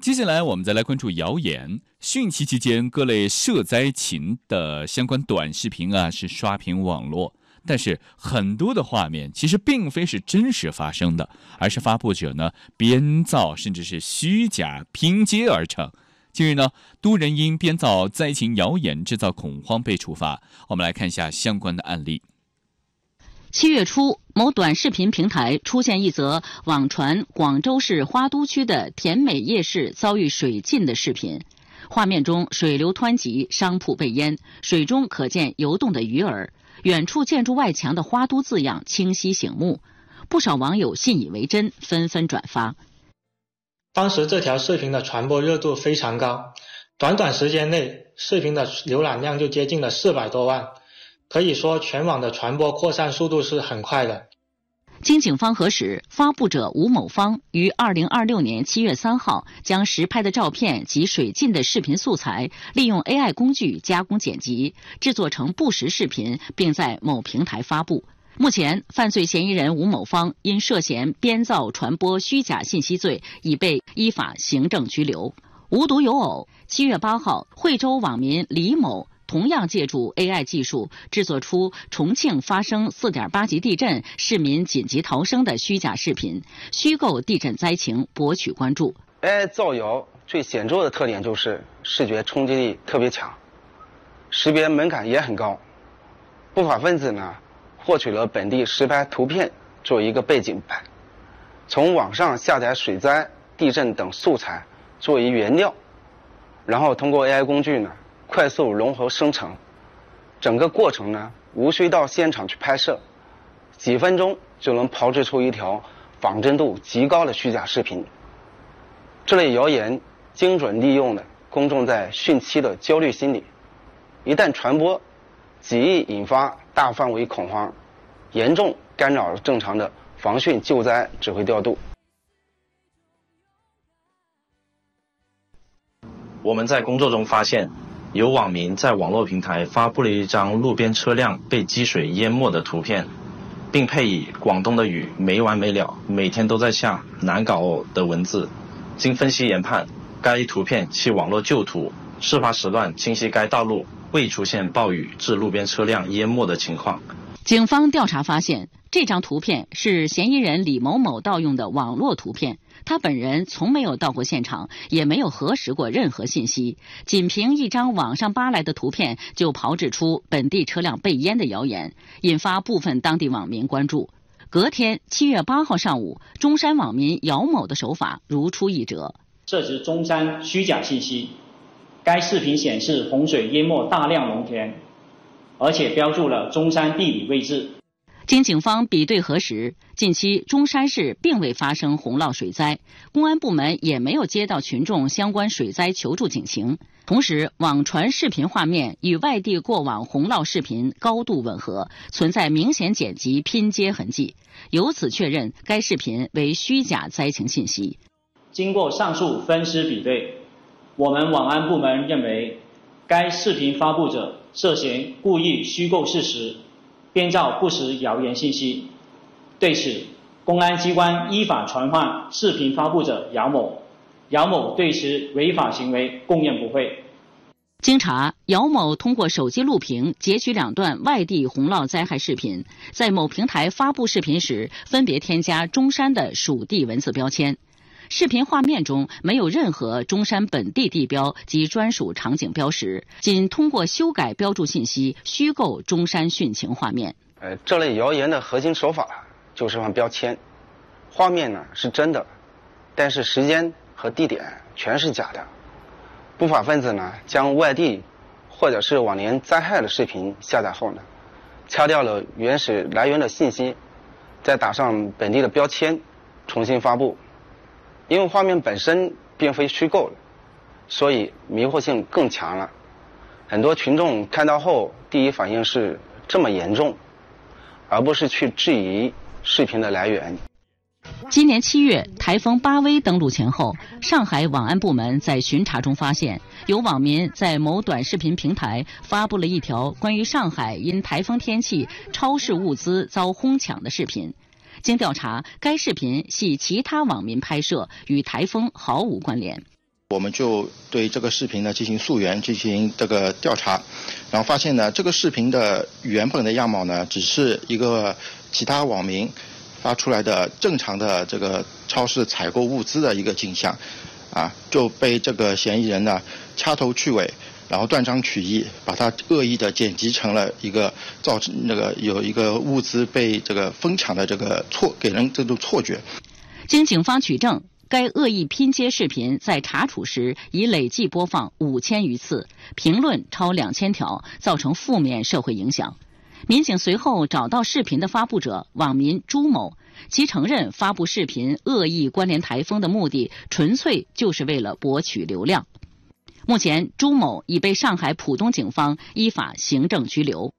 接下来我们再来关注谣言。汛期期间，各类涉灾情的相关短视频是刷屏网络，但是很多的画面其实并非是真实发生的，而是发布者编造甚至是虚假拼接而成。近日多人因编造灾情谣言制造恐慌被处罚。我们来看一下相关的案例。 7月初，某短视频平台出现一则网传广州市花都区的甜美夜市遭遇水浸的视频。画面中水流湍急，商铺被淹，水中可见游动的鱼儿，远处建筑外墙的花都字样清晰醒目。不少网友信以为真，纷纷转发。 当时这条视频的传播热度非常高，短短时间内，视频的浏览量就接近了400多万。可以说全网的传播扩散速度是很快的。 经警方核实，发布者吴某芳于2026年7月3号将实拍的照片及水浸的视频素材利用 AI 工具加工剪辑，制作成不实视频，并在某平台发布。目前，犯罪嫌疑人吴某芳因涉嫌编造传播虚假信息罪，已被依法行政拘留。无独有偶，7月8号，惠州网民李某同样借助 AI 技术制作出重庆发生4.8级地震，市民紧急逃生的虚假视频，虚构地震灾情，博取关注。 AI 造谣最显著的特点就是视觉冲击力特别强，识别门槛也很高。不法分子获取了本地实拍图片作为一个背景板，从网上下载水灾、地震等素材作为原料，然后通过 AI 工具快速融合生成，整个过程无需到现场去拍摄，几分钟就能炮制出一条仿真度极高的虚假视频。这类谣言精准利用了公众在汛期的焦虑心理，一旦传播，极易引发大范围恐慌，严重干扰了正常的防汛救灾指挥调度。 我们在工作中发现，有网民在网络平台发布了一张路边车辆被积水淹没的图片，并配以广东的雨没完没了，每天都在下，难搞哦的文字。经分析研判，该图片系网络旧图，事发时段清晰该道路未出现暴雨致路边车辆淹没的情况。 警方调查发现，这张图片是嫌疑人李某某盗用的网络图片，他本人从没有到过现场，也没有核实过任何信息，仅凭一张网上扒来的图片就炮制出本地车辆被淹的谣言，引发部分当地网民关注。隔天7月8号上午，中山网民姚某的手法如出一辙， 涉及中山虚假信息。该视频显示洪水淹没大量农田，而且标注了中山地理位置。 经警方比对核实，近期中山市并未发生洪涝水灾，公安部门也没有接到群众相关水灾求助警情。同时，网传视频画面与外地过往洪涝视频高度吻合，存在明显剪辑拼接痕迹，由此确认该视频为虚假灾情信息。 经过上述分析比对，我们网安部门认为，该视频发布者涉嫌故意虚构事实，编造不实谣言信息。对此，公安机关依法传唤视频发布者姚某，姚某对此违法行为供认不讳。 经查，姚某通过手机录屏截取2段外地洪涝灾害视频，在某平台发布视频时，分别添加中山的属地文字标签。视频画面中没有任何中山本地地标及专属场景标识，仅通过修改标注信息，虚构中山汛情画面。 这类谣言的核心手法就是放标签，画面是真的，但是时间和地点全是假的。不法分子将外地或者是往年灾害的视频下载后掐掉了原始来源的信息，再打上本地的标签，重新发布。因为画面本身并非虚构的，所以迷惑性更强了。很多群众看到后第一反应是这么严重，而不是去质疑视频的来源。 今年7月，台风巴威登陆前后，上海网安部门在巡查中发现，有网民在某短视频平台发布了一条关于上海因台风天气超市物资遭哄抢的视频。经调查，该视频系其他网民拍摄，与台风毫无关联。 我们就对这个视频呢进行溯源，进行这个调查，然后发现呢，这个视频的原本的样貌呢，只是一个其他网民发出来的正常的这个超市采购物资的一个景象，就被这个嫌疑人呢掐头去尾，然后断章取义，把它恶意的剪辑成了一个造成有一个物资被这个疯抢的这个给人这种错觉。 经警方取证，该恶意拼接视频在查处时已累计播放5000余次，评论超2000条，造成负面社会影响。民警随后找到视频的发布者网民朱某，其承认发布视频恶意关联台风的目的纯粹就是为了博取流量。目前，朱某已被上海浦东警方依法行政拘留。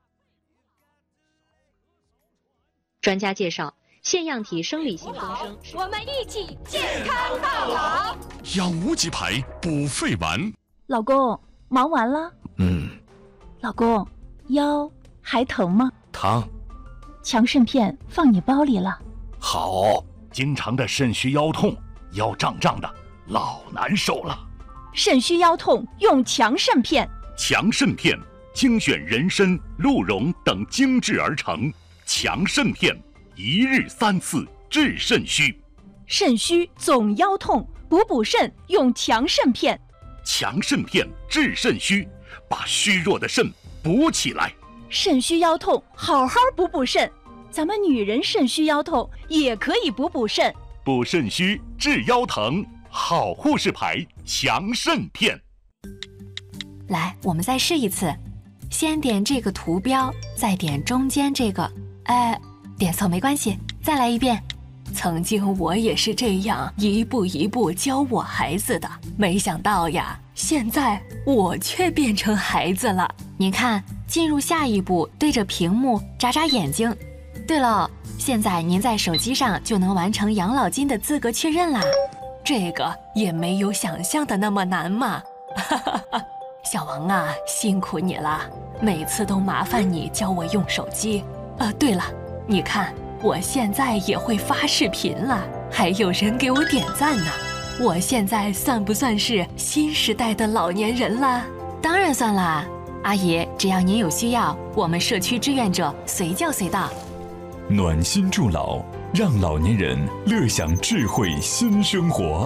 专家介绍，腺样体生理性增生， 我们一起健康到老。 养无极牌补肺丸。 老公，忙完了？老公，腰还疼吗？ 疼。 强肾片放你包里了。 好，经常的肾虚腰痛，腰胀胀的，老难受了。 肾虚腰痛用强肾片。 强肾片精选人参、鹿茸等精制而成，强肾片1日3次治肾虚。 肾虚总腰痛，补肾用强肾片。 强肾片治肾虚，把虚弱的肾补起来。 肾虚腰痛好好补肾，咱们女人肾虚腰痛也可以补肾。 补肾虚治腰疼，好护士牌强肾片。 来，我们再试一次，先点这个图标，再点中间这个，点错没关系，再来一遍。曾经我也是这样一步一步教我孩子的，没想到呀，现在我却变成孩子了。您看，进入下一步，对着屏幕眨眨眼睛。对了，现在您在手机上就能完成养老金的资格确认啦。这个也没有想象的那么难嘛。小王啊，辛苦你了，每次都麻烦你教我用手机。对了，你看我现在也会发视频了，还有人给我点赞呢。我现在算不算是新时代的老年人了？当然算啦，阿姨，只要您有需要，我们社区志愿者随叫随到。 暖心助老，让老年人乐享智慧新生活。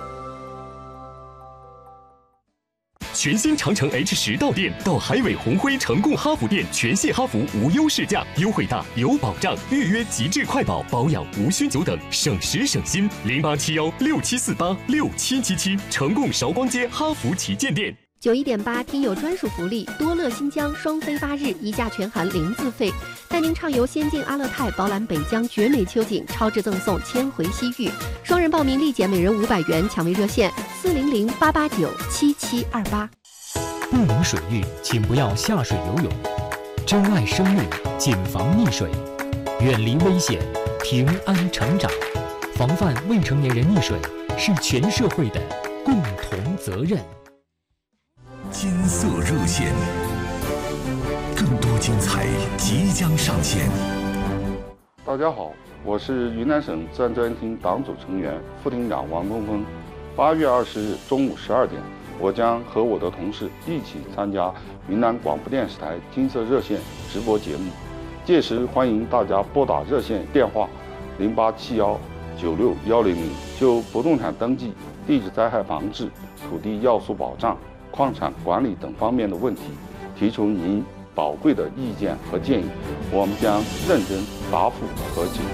全新长城 H10到店，到海伟宏辉成贡哈弗店，全系哈弗无忧试驾，优惠大有保障，预约极致快保，保养无需久等，省时省心。087167486777，成贡韶光街哈弗旗舰店。 91.8听友专属福利，多乐新疆双飞8日，1价全含0自费，带您畅游仙境阿勒泰，饱览北疆绝美秋景，超值赠送千回西域。双人报名立减每人500元，抢位热线400-889-7728。 不明水域，请不要下水游泳。珍爱生命，谨防溺水，远离危险，平安成长。防范未成年人溺水是全社会的共同责任。 金色热线，更多精彩即将上线。 大家好，我是云南省自然专厅党组成员、副厅长王东峰。8月20日中午12点，我将和我的同事一起参加云南广播电视台金色热线直播节目，届时欢迎大家拨打热线电话0871961100，就不动产登记、地质灾害防治、土地要素保障、矿产管理等方面的问题，提出您宝贵的意见和建议，我们将认真答复和解决。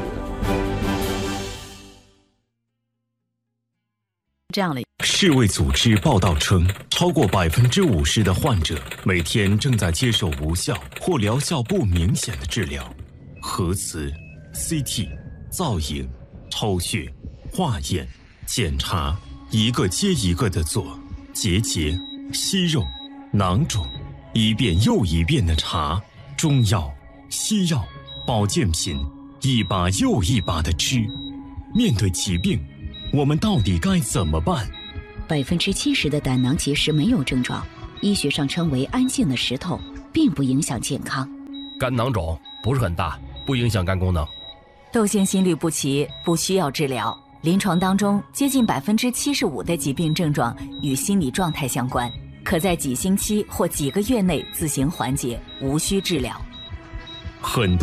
这样的世卫组织报道称，超过50%的患者每天正在接受无效或疗效不明显的治疗，核磁、CT、造影、抽血、化验、检查，一个接一个的做，结节、息肉、囊肿，一遍又一遍的查，中药、西药、保健品，一把又一把的吃。面对疾病，我们到底该怎么办 ？70%的胆囊结石没有症状，医学上称为安静的石头，并不影响健康。 肝囊肿不是很大，不影响肝功能。 窦腺心律不齐，不需要治疗。 临床当中，接近75%的疾病症状与心理状态相关，可在几星期或几个月内自行缓解，无需治疗。 很多